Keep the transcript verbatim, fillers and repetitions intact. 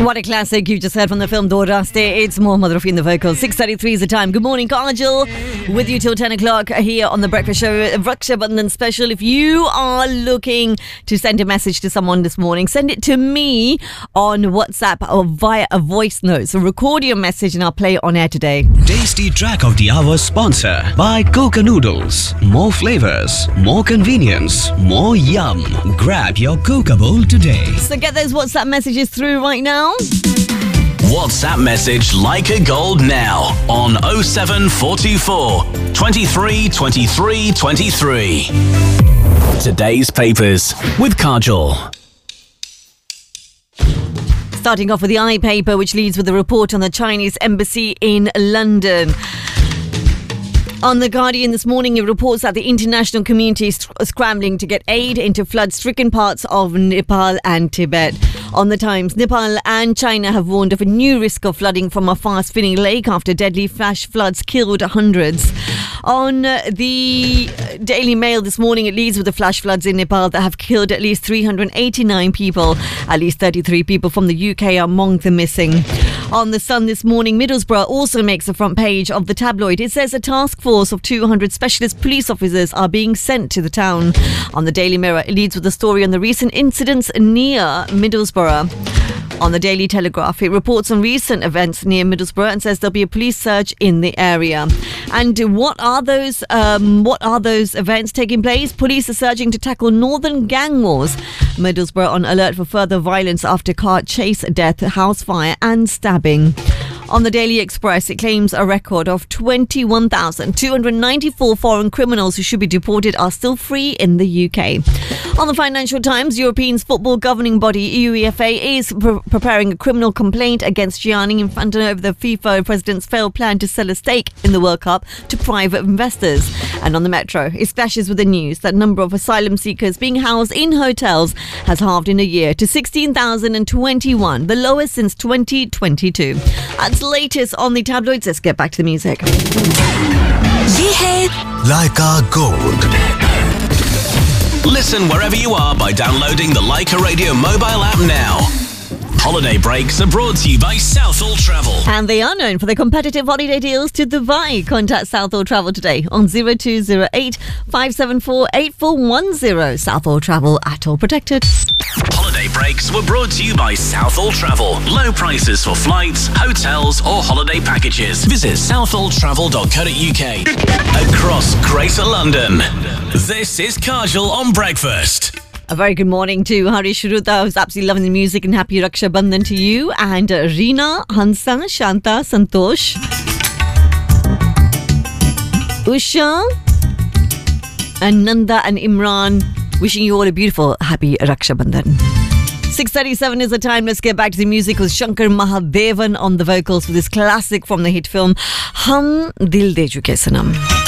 What a classic you just heard from the film Do Raste. It's Mohammad Rafi in the vocals. six thirty-three is the time. Good morning, Kajal. With you till ten o'clock here on The Breakfast Show. Raksha Bandhan special. If you are looking to send a message to someone this morning, send it to me on WhatsApp or via a voice note. So record your message and I'll play it on air today. Tasty Track of the Hour sponsor by Coca Noodles. More flavors, more convenience, more yum. Grab your Coca bowl today. So get those WhatsApp messages through right now. WhatsApp message Like a Gold now on oh seven four two four, twenty-three twenty-three twenty-three. Today's papers with Kajal. Starting off with the I paper, which leads with a report on the Chinese embassy in London. On The Guardian this morning, it reports that the international community is scrambling to get aid into flood-stricken parts of Nepal and Tibet. On The Times, Nepal and China have warned of a new risk of flooding from a fast-filling lake after deadly flash floods killed hundreds. On the Daily Mail this morning, it leads with the flash floods in Nepal that have killed at least three hundred eighty-nine people. At least thirty-three people from the U K are among the missing. On The Sun this morning, Middlesbrough also makes the front page of the tabloid. It says a task force of two hundred specialist police officers are being sent to the town. On the Daily Mirror, it leads with a story on the recent incidents near Middlesbrough. On the Daily Telegraph, it reports on recent events near Middlesbrough and says there'll be a police search in the area. And what are those um, what are those events taking place? Police are searching to tackle northern gang wars. Middlesbrough on alert for further violence after car chase, death, house fire and stabbing. On the Daily Express, it claims a record of twenty-one thousand two hundred ninety-four foreign criminals who should be deported are still free in the U K. On the Financial Times, Europe's football governing body UEFA is pre- preparing a criminal complaint against Gianni Infantino over the FIFA president's failed plan to sell a stake in the World Cup to private investors. And on the Metro, it splashes with the news that number of asylum seekers being housed in hotels has halved in a year to sixteen thousand twenty-one, the lowest since twenty twenty-two. That's the latest on the tabloids. Let's get back to the music. Ye hai Like a Gold. Listen wherever you are by downloading the Leica Radio mobile app now. Holiday breaks are brought to you by Southall Travel. And they are known for their competitive holiday deals to Dubai. Contact Southall Travel today on zero two zero eight, five seven four, eight four one zero. Southall Travel, at all protected. Holiday breaks were brought to you by Southall Travel. Low prices for flights, hotels or holiday packages. Visit southall travel dot co dot uk. Across Greater London, this is Kajal on Breakfast. A very good morning to Hari Shruta, who's absolutely loving the music, and happy Raksha Bandhan to you. And uh, Reena, Hansa, Shanta, Santosh, Usha, and Nanda and Imran, wishing you all a beautiful, happy Raksha Bandhan. six thirty-seven is the time. Let's get back to the music with Shankar Mahadevan on the vocals for this classic from the hit film Hum Dil De Chuke Sanam.